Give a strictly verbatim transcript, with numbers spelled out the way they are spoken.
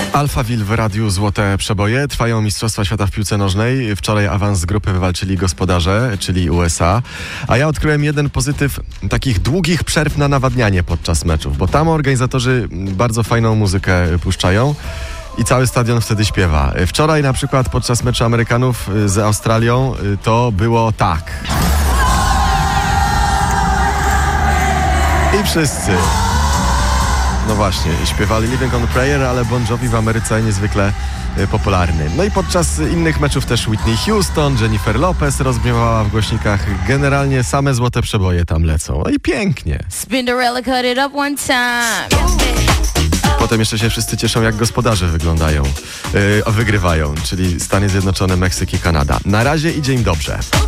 Alphaville w radiu Złote Przeboje. Trwają Mistrzostwa Świata w piłce nożnej. Wczoraj awans z grupy wywalczyli gospodarze, czyli U S A. A ja odkryłem jeden pozytyw takich długich przerw na nawadnianie podczas meczów, bo tam organizatorzy bardzo fajną muzykę puszczają i cały stadion wtedy śpiewa. Wczoraj na przykład podczas meczu Amerykanów z Australią to było tak. I wszyscy... No właśnie, śpiewali Living on a Prayer, ale Bon Jovi w Ameryce niezwykle y, popularny. No i podczas innych meczów też Whitney Houston, Jennifer Lopez rozbrzmiewała w głośnikach. Generalnie same złote przeboje tam lecą. No i pięknie. Spinderella cut it up one time. Potem jeszcze się wszyscy cieszą, jak gospodarze wyglądają, yy, wygrywają, czyli Stany Zjednoczone, Meksyk i Kanada. Na razie idzie im dobrze.